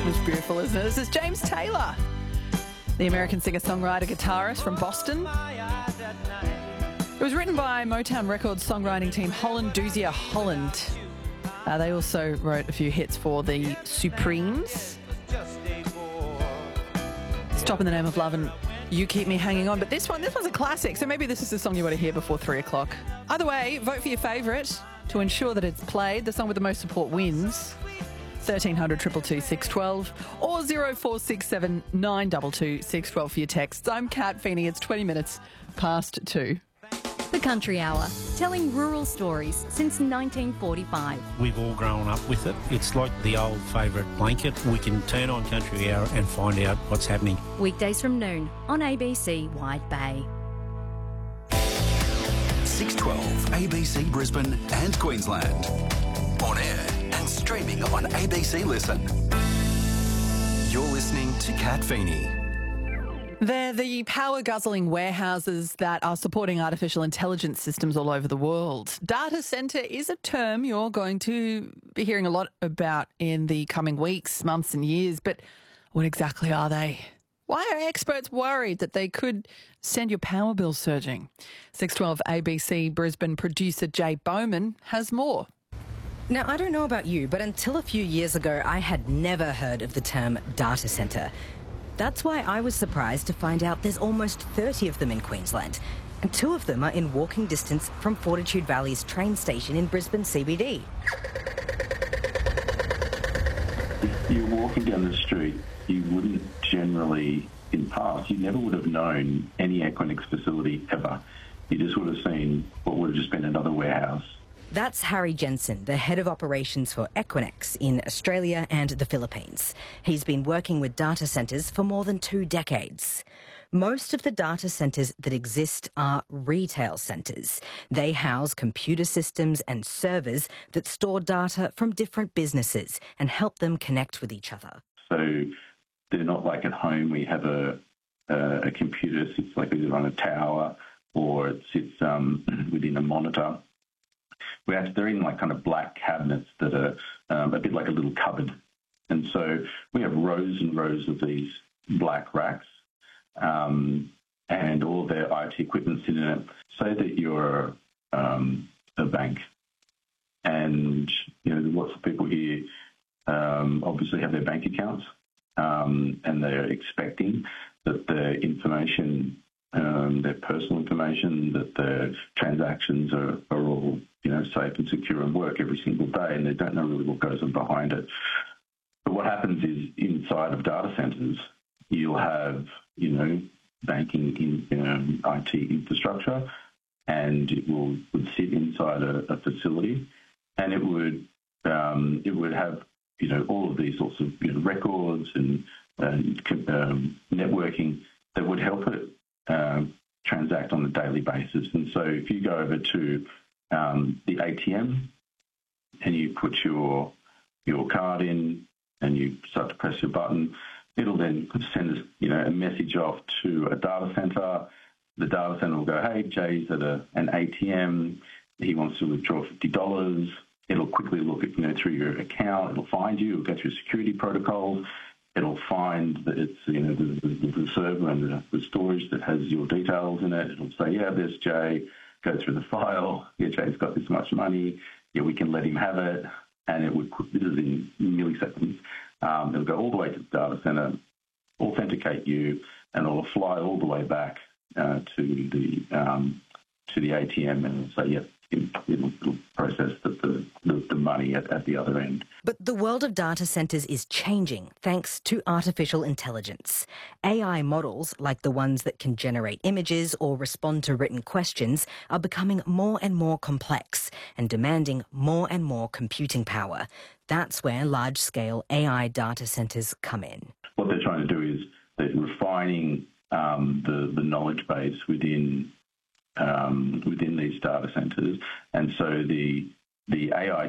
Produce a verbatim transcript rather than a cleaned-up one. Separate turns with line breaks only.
It's beautiful, isn't it? This is James Taylor, the American singer-songwriter guitarist from Boston. It was written by Motown Records songwriting team Holland Dozier Holland. Uh, they also wrote a few hits for the Supremes. Stop in the Name of Love and You Keep Me Hanging On. But this one, this one's a classic, so maybe this is the song you want to hear before three o'clock. Either way, vote for your favourite to ensure that it's played. The song with the most support wins. thirteen hundred, two two two, six one two or zero four six seven, nine two two, six one two for your texts. I'm Kat Feeney. It's twenty minutes past two.
The Country Hour, telling rural stories since nineteen forty-five.
We've all grown up with it. It's like the old favourite blanket. We can turn on Country Hour and find out what's happening.
Weekdays from noon on A B C Wide Bay.
six twelve A B C Brisbane and Queensland. On air and streaming on A B C Listen. You're listening to Kat Feeney.
They're the power-guzzling warehouses that are supporting artificial intelligence systems all over the world. Data centre is a term you're going to be hearing a lot about in the coming weeks, months and years, but what exactly are they? Why are experts worried that they could send your power bill surging? six twelve A B C Brisbane producer Jay Bowman has more.
Now, I don't know about you, but until a few years ago, I had never heard of the term data centre. That's why I was surprised to find out there's almost thirty of them in Queensland, and two of them are in walking distance from Fortitude Valley's train station in Brisbane C B D.
If you're walking down the street, you wouldn't generally, in the past, you never would have known any Equinix facility ever. You just would have seen what would have just been another warehouse.
That's Harry Jensen, the head of operations for Equinix in Australia and the Philippines. He's been working with data centres for more than two decades. Most of the data centres that exist are retail centres. They house computer systems and servers that store data from different businesses and help them connect with each other.
So they're not like at home where you have a, a, a computer sits like either on a tower or it sits um, within a monitor. We have, they're in like kind of black cabinets that are um, a bit like a little cupboard. And so we have rows and rows of these black racks um, and all their I T equipment sitting in it. Say that you're um, a bank and, you know, lots of people here um, obviously have their bank accounts um, and they're expecting that their information Um, their personal information, that their transactions are, are all, you know, safe and secure and work every single day, and they don't know really what goes on behind it. But what happens is inside of data centres, you'll have, you know, banking in um, I T infrastructure, and it will would sit inside a, a facility, and it would um, it would have, you know, all of these sorts of, you know, records and uh, um, networking that would help it Uh, transact on a daily basis. And so if you go over to um, the A T M and you put your your card in and you start to press your button, it'll then send us, you know, a message off to a data centre. The data centre will go, hey, Jay's at a, an A T M. He wants to withdraw fifty dollars. It'll quickly look at, you know, through your account. It'll find you. It'll go through security protocols. It'll find that it's, you know, the, the, the server and the, the storage that has your details in it. It'll say, yeah, there's Jay. Go through the file. Yeah, Jay's got this much money. Yeah, we can let him have it. And it would, this is in milliseconds. Um, it'll go all the way to the data center, authenticate you, and it'll fly all the way back uh, to the um, to the A T M and say, yeah, it'll, it'll process the, the, the, the money at, at the other end.
But the world of data centres is changing thanks to artificial intelligence. A I models, like the ones that can generate images or respond to written questions, are becoming more and more complex and demanding more and more computing power. That's where large-scale A I data centres come in.
What they're trying to do is they're refining um, the, the knowledge base within um, within these data centres, and so the the A I